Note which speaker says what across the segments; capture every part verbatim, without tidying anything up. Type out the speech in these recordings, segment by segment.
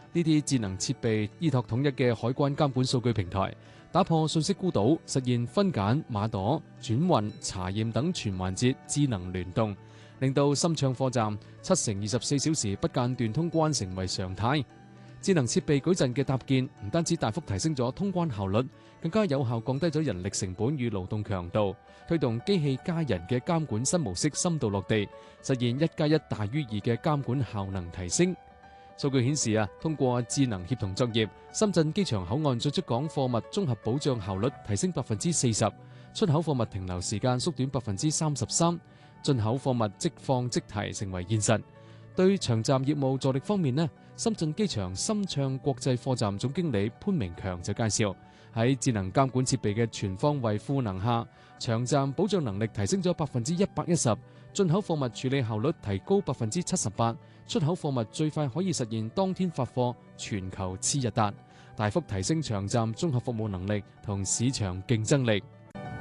Speaker 1: 呢啲智能設備依託統一嘅海關監管數據平台，打破信息孤島，實現分揀、碼朵、轉運、查驗等全環節智能聯動，令到深暢貨站七乘二十四小時不間斷通關成為常態。智能設備矩陣嘅搭建，唔單止大幅提升咗通關效率，更加有效降低咗人力成本與勞動強度，推動機器加人嘅監管新模式深度落地，實現一加一大於二嘅監管效能提升。數據顯示啊，通過智能協同作業，深圳機場口岸進出港貨物綜合保障效率提升百分之四十，出口貨物停留時間縮短百分之三十三，進口貨物即放即提成為現實。對場站業務助力方面呢，深圳機場深暢國際貨站總經理潘明強就介紹，喺智能監管設備嘅全方位賦能下，場站保障能力提升咗百分之一百一十，進口貨物處理效率提高百分之七十八，出口貨物最快可以實現當天發貨，全球次日達，大幅提升場站綜合服務能力同市場競爭力。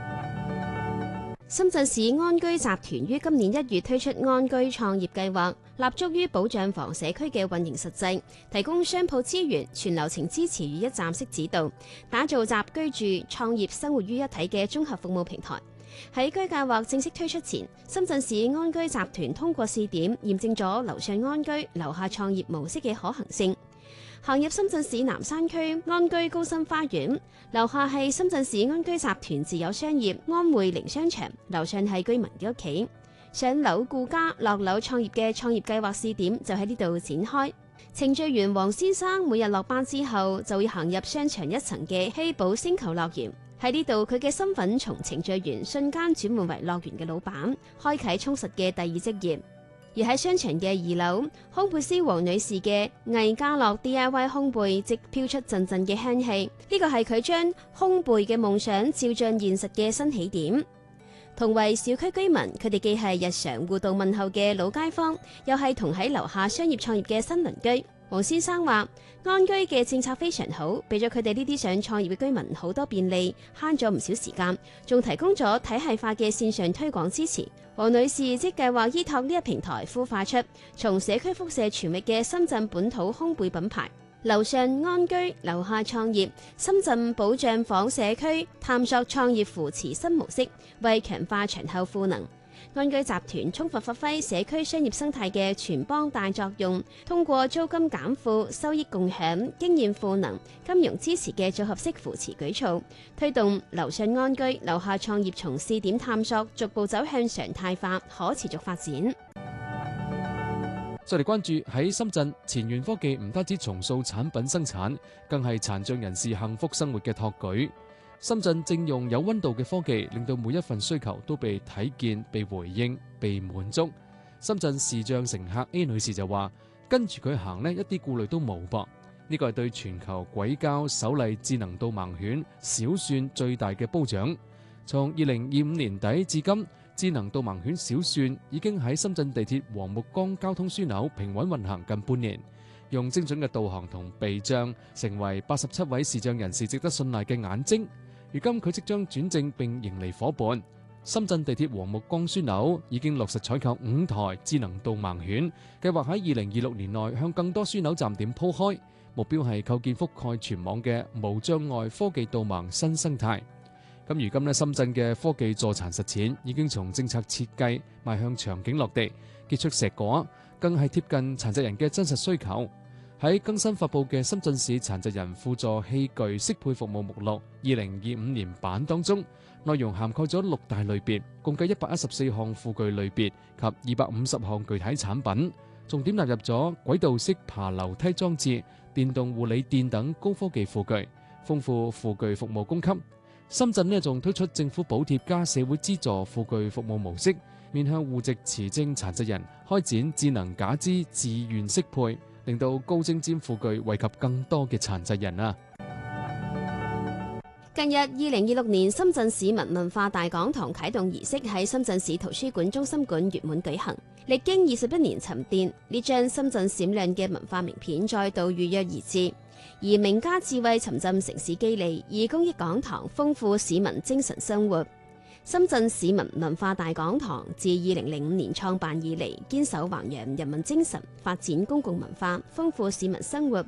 Speaker 2: 深圳市安居集團於今年一月推出安居創業計劃，立足於保障房社區嘅運營實際，提供商鋪資源、全流程支持與一站式指導，打造集居住、創業、生活於一體嘅綜合服務平台。喺居計劃正式推出前，深圳市安居集團通過試點驗證咗樓上安居、樓下創業模式嘅可行性。行入深圳市南山區安居高新花園，樓下係深圳市安居集團自有商業安匯寧商場，樓上係居民嘅屋企。上樓顧家、落樓創業嘅創業計劃試點就喺呢度展開。程序員黃先生每日落班之後就會行入商場一層嘅希寶星球樂園，喺呢度佢嘅身份從程序員瞬間轉換為樂園嘅老闆，開啟充實嘅第二職業。而喺商場嘅二樓，烘焙師黃女士嘅藝家樂 D I Y 烘焙即飄出陣陣嘅香氣，呢個係佢將烘焙嘅夢想照進現實嘅新起點。同為小區居民，佢哋既係日常互動問候嘅老街坊，又係同喺樓下商業創業嘅新鄰居。黃先生話：安居嘅政策非常好，俾咗佢哋呢啲想創業嘅居民好多便利，慳咗唔少時間，仲提供咗體系化嘅線上推廣支持。黃女士即計劃依託呢一平台孵化出從社區輻射全域嘅深圳本土烘焙品牌。樓上安居，樓下創業，深圳保障房社區探索創業扶持新模式，為強化場後賦能。安居集團充分發揮社區商業生態嘅全幫大作用，通過租金減負、收益共享、經驗賦能、金融支持嘅組合式扶持舉措，推動樓上安居、樓下創業從試點探索逐步走向常態化、可持續發展。
Speaker 1: 再嚟關注喺深圳，前沿科技唔單止重塑產品生產，更係殘障人士幸福生活嘅託舉。深圳正用有溫度嘅科技，令到每一份需求都被睇見、被回應、被滿足。深圳視障乘客 A 女士就話：跟住佢行呢，一啲顧慮都冇噃。呢個係對全球軌交首例智能導盲犬小蒜最大嘅褒獎。從二零二五年底至今，智能導盲犬小蒜已經喺深圳地鐵黃木崗交通樞紐平穩運行近半年。用精準嘅導航同避障，成為八十七位視障人士值得信賴嘅眼睛。如今佢即將轉正並迎嚟夥伴，深圳地鐵黃木崗樞紐已經落實採購五台智能導盲犬，計劃喺二零二六年內向更多樞紐站點鋪開，目標係構建覆蓋全網嘅無障礙科技導盲新生態。咁如今呢，深圳嘅科技助殘實踐已經從政策設計邁向場景落地，結出碩果，更係貼近殘疾人嘅真實需求。喺更新發布嘅深圳市殘疾人輔助器具適配服務目錄二零二五年版當中，內容涵蓋咗六大類別，共計一百一十四項輔具類別及二百五十項具體產品，重點納入咗軌道式爬樓梯裝置、電動護理墊等高科技輔具，豐富輔具服務供給。深圳呢仲推出政府補貼加社會資助輔具服務模式，面向戶籍持證殘疾人開展智能假肢自願適配，令到高精尖輔具惠及更多嘅殘疾人啊！
Speaker 2: 近日，二零二六年深圳市民文化大講堂啟動儀式喺深圳市圖書館中心館圓滿舉行。歷經二十一年沉澱，呢張深圳閃亮嘅文化名片再度如約而至。而名家智慧沉浸城市機理，以公益講堂豐富市民精神生活。深圳市民文化大講堂自二零零五年創辦以嚟，堅守弘揚人民精神，發展公共文化，豐富市民生活，